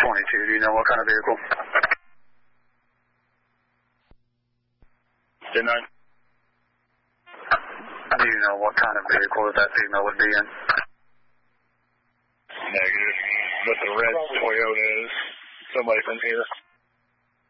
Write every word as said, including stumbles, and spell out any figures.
twenty-two, do you know what kind of vehicle? Didn't I? Do you know what kind of vehicle that female would be in? Negative. But the red Toyota is somebody from here.